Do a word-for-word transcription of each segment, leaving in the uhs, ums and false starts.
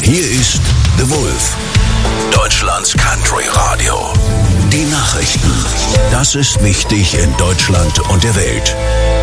Hier ist The Wolf, Deutschlands Country Radio. Die Nachrichten. Das ist wichtig in Deutschland und der Welt.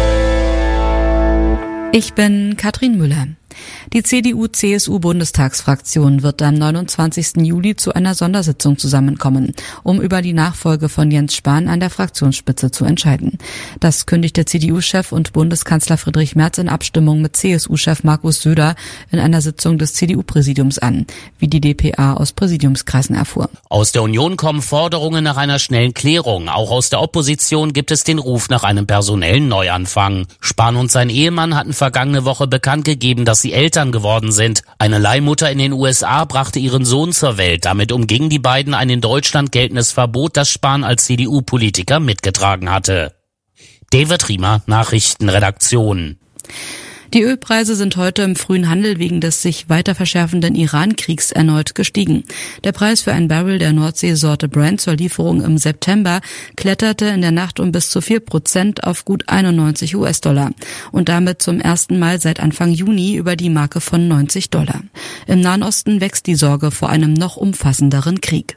Ich bin Katrin Müller. Die C D U-C S U-Bundestagsfraktion wird am neunundzwanzigsten Juli zu einer Sondersitzung zusammenkommen, um über die Nachfolge von Jens Spahn an der Fraktionsspitze zu entscheiden. Das kündigte C D U-Chef und Bundeskanzler Friedrich Merz in Abstimmung mit C S U-Chef Markus Söder in einer Sitzung des C D U-Präsidiums an, wie die D P A aus Präsidiumskreisen erfuhr. Aus der Union kommen Forderungen nach einer schnellen Klärung. Auch aus der Opposition gibt es den Ruf nach einem personellen Neuanfang. Spahn und sein Ehemann hatten vergangene Woche bekannt gegeben, dass sie Eltern geworden sind. Eine Leihmutter in den U S A brachte ihren Sohn zur Welt. Damit umgingen die beiden ein in Deutschland geltendes Verbot, das Spahn als C D U-Politiker mitgetragen hatte. David Riemer, Nachrichtenredaktion. Die Ölpreise sind heute im frühen Handel wegen des sich weiter verschärfenden Iran-Kriegs erneut gestiegen. Der Preis für ein Barrel der Nordseesorte Brent zur Lieferung im September kletterte in der Nacht um bis zu vier Prozent auf gut einundneunzig US-Dollar und damit zum ersten Mal seit Anfang Juni über die Marke von neunzig Dollar. Im Nahen Osten wächst die Sorge vor einem noch umfassenderen Krieg.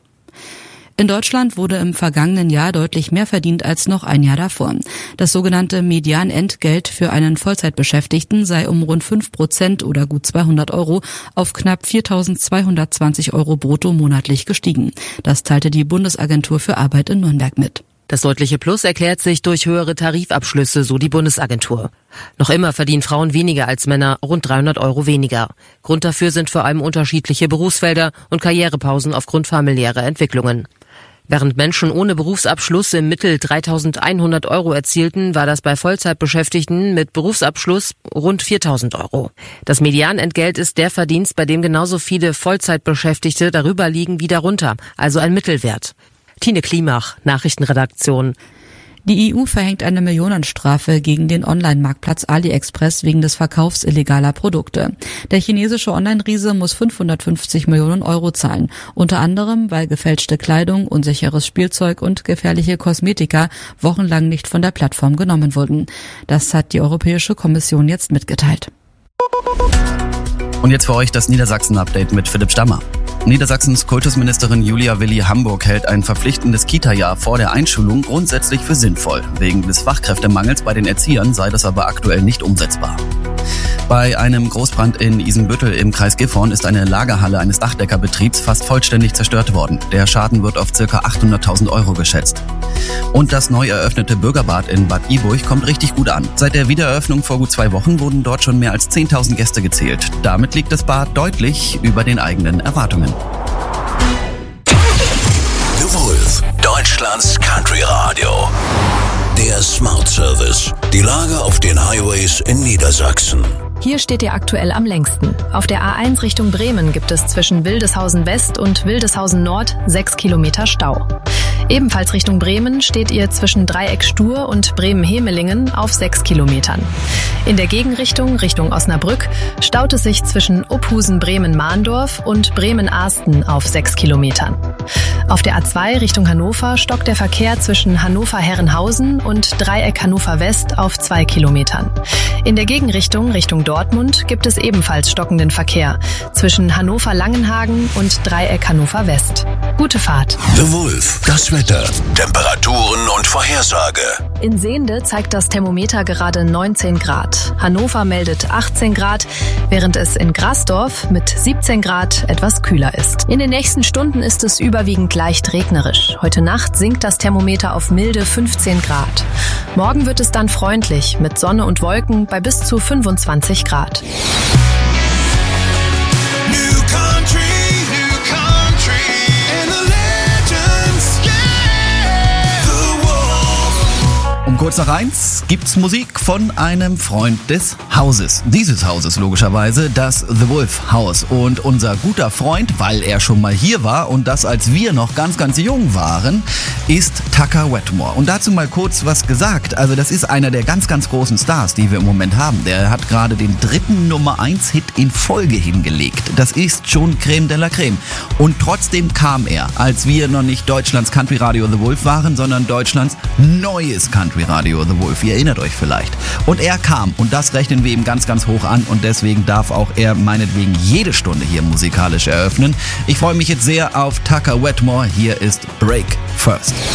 In Deutschland wurde im vergangenen Jahr deutlich mehr verdient als noch ein Jahr davor. Das sogenannte Medianentgelt für einen Vollzeitbeschäftigten sei um rund fünf Prozent oder gut zweihundert Euro auf knapp viertausendzweihundertzwanzig Euro brutto monatlich gestiegen. Das teilte die Bundesagentur für Arbeit in Nürnberg mit. Das deutliche Plus erklärt sich durch höhere Tarifabschlüsse, so die Bundesagentur. Noch immer verdienen Frauen weniger als Männer, rund dreihundert Euro weniger. Grund dafür sind vor allem unterschiedliche Berufsfelder und Karrierepausen aufgrund familiärer Entwicklungen. Während Menschen ohne Berufsabschluss im Mittel dreitausendeinhundert Euro erzielten, war das bei Vollzeitbeschäftigten mit Berufsabschluss rund viertausend Euro. Das Medianentgelt ist der Verdienst, bei dem genauso viele Vollzeitbeschäftigte darüber liegen wie darunter, also ein Mittelwert. Tine Klimach, Nachrichtenredaktion. Die E U verhängt eine Millionenstrafe gegen den Online-Marktplatz AliExpress wegen des Verkaufs illegaler Produkte. Der chinesische Online-Riese muss fünfhundertfünfzig Millionen Euro zahlen, unter anderem, weil gefälschte Kleidung, unsicheres Spielzeug und gefährliche Kosmetika wochenlang nicht von der Plattform genommen wurden. Das hat die Europäische Kommission jetzt mitgeteilt. Und jetzt für euch das Niedersachsen-Update mit Philipp Stammer. Niedersachsens Kultusministerin Julia Willi Hamburg hält ein verpflichtendes Kita-Jahr vor der Einschulung grundsätzlich für sinnvoll. Wegen des Fachkräftemangels bei den Erziehern sei das aber aktuell nicht umsetzbar. Bei einem Großbrand in Isenbüttel im Kreis Gifhorn ist eine Lagerhalle eines Dachdeckerbetriebs fast vollständig zerstört worden. Der Schaden wird auf ca. achthunderttausend Euro geschätzt. Und das neu eröffnete Bürgerbad in Bad Iburg kommt richtig gut an. Seit der Wiedereröffnung vor gut zwei Wochen wurden dort schon mehr als zehntausend Gäste gezählt. Damit liegt das Bad deutlich über den eigenen Erwartungen. The Wolf, Deutschlands Country Radio. Der Smart Service. Die Lage auf den Highways in Niedersachsen. Hier steht ihr aktuell am längsten. Auf der A eins Richtung Bremen gibt es zwischen Wildeshausen West und Wildeshausen Nord sechs Kilometer Stau. Ebenfalls Richtung Bremen steht ihr zwischen Dreieck Stur und Bremen-Hemelingen auf sechs Kilometern. In der Gegenrichtung, Richtung Osnabrück, staut es sich zwischen Uphusen-Bremen-Mahndorf und Bremen-Ahsten auf sechs Kilometern. Auf der A zwei Richtung Hannover stockt der Verkehr zwischen Hannover-Herrenhausen und Dreieck Hannover West auf zwei Kilometern. In der Gegenrichtung, Richtung Dortmund, gibt es ebenfalls stockenden Verkehr zwischen Hannover-Langenhagen und Dreieck Hannover West. Gute Fahrt. The Wolf, das Wetter, Temperaturen und Vorhersage. In Sehnde zeigt das Thermometer gerade neunzehn Grad. Hannover meldet achtzehn Grad, während es in Grasdorf mit siebzehn Grad etwas kühler ist. In den nächsten Stunden ist es überwiegend leicht regnerisch. Heute Nacht sinkt das Thermometer auf milde fünfzehn Grad. Morgen wird es dann freundlich mit Sonne und Wolken bei bis zu fünfundzwanzig Grad. New country, new country, and the legends, yeah. The Wolf. Um kurz nach eins gibt's Musik von einem Freund des Hauses. Dieses Hauses logischerweise, das The Wolf Haus. Und unser guter Freund, weil er schon mal hier war und das als wir noch ganz, ganz jung waren, ist Tucker Wetmore. Und dazu mal kurz was gesagt. Also das ist einer der ganz, ganz großen Stars, die wir im Moment haben. Der hat gerade den dritten Nummer eins Hit in Folge hingelegt. Das ist schon Creme de la Creme. Und trotzdem kam er, als wir noch nicht Deutschlands Country Radio The Wolf waren, sondern Deutschlands neues Country Radio. Radio The Wolf. Ihr erinnert euch vielleicht. Und er kam und das rechnen wir ihm ganz, ganz hoch an und deswegen darf auch er meinetwegen jede Stunde hier musikalisch eröffnen. Ich freue mich jetzt sehr auf Tucker Wetmore. Hier ist Break First.